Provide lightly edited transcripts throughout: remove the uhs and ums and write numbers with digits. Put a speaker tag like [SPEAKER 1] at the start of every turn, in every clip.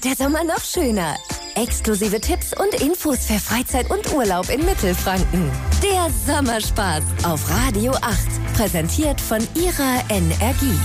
[SPEAKER 1] der Sommer noch schöner. Exklusive Tipps und Infos für Freizeit und Urlaub in Mittelfranken. Der Sommerspaß auf Radio 8. Präsentiert von Ihrer Energie.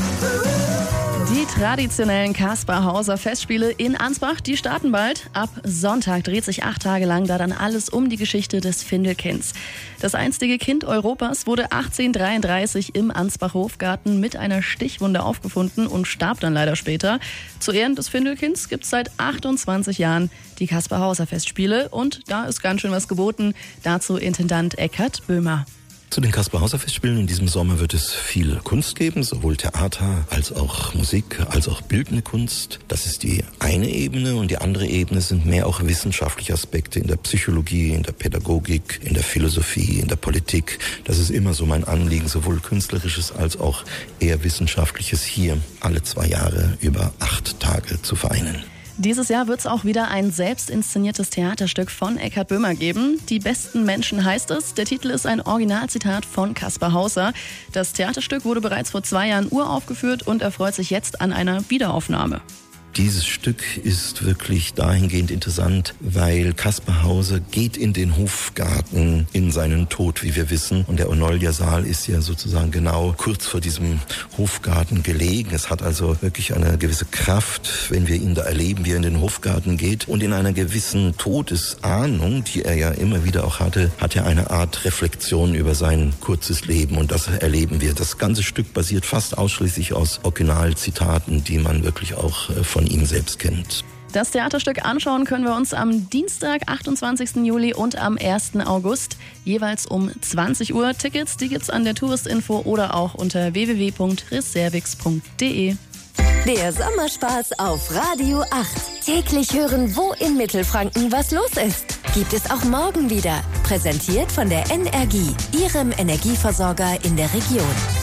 [SPEAKER 2] Die traditionellen Kaspar-Hauser Festspiele in Ansbach, die starten bald. Ab Sonntag dreht sich 8 Tage lang da dann alles um die Geschichte des Findelkinds. Das einstige Kind Europas wurde 1833 im Ansbach-Hofgarten mit einer Stichwunde aufgefunden und starb dann leider später. Zu Ehren des Findelkinds gibt es seit 28 Jahren die Kaspar-Hauser Festspiele und da ist ganz schön was geboten. Dazu Intendant Eckhard Böhmer.
[SPEAKER 3] Zu den Kaspar-Hauser-Festspielen in diesem Sommer wird es viel Kunst geben, sowohl Theater als auch Musik, als auch bildende Kunst. Das ist die eine Ebene und die andere Ebene sind mehr auch wissenschaftliche Aspekte in der Psychologie, in der Pädagogik, in der Philosophie, in der Politik. Das ist immer so mein Anliegen, sowohl künstlerisches als auch eher wissenschaftliches hier alle 2 Jahre über 8 Tage zu vereinen.
[SPEAKER 2] Dieses Jahr wird es auch wieder ein selbst inszeniertes Theaterstück von Eckhard Böhmer geben. Die besten Menschen heißt es. Der Titel ist ein Originalzitat von Kaspar Hauser. Das Theaterstück wurde bereits vor 2 Jahren uraufgeführt und erfreut sich jetzt an einer Wiederaufnahme.
[SPEAKER 3] Dieses Stück ist wirklich dahingehend interessant, weil Kaspar Hauser geht in den Hofgarten in seinen Tod, wie wir wissen. Und der Onolja-Saal ist ja sozusagen genau kurz vor diesem Hofgarten gelegen. Es hat also wirklich eine gewisse Kraft, wenn wir ihn da erleben, wie er in den Hofgarten geht. Und in einer gewissen Todesahnung, die er ja immer wieder auch hatte, hat er eine Art Reflexion über sein kurzes Leben. Und das erleben wir. Das ganze Stück basiert fast ausschließlich aus Originalzitaten, die man wirklich auch von ihm selbst kennt.
[SPEAKER 2] Das Theaterstück anschauen können wir uns am Dienstag, 28. Juli und am 1. August, jeweils um 20 Uhr. Tickets, die gibt's an der Touristinfo oder auch unter www.reservix.de.
[SPEAKER 1] Der Sommerspaß auf Radio 8. Täglich hören, wo in Mittelfranken was los ist. Gibt es auch morgen wieder. Präsentiert von der Energie, Ihrem Energieversorger in der Region.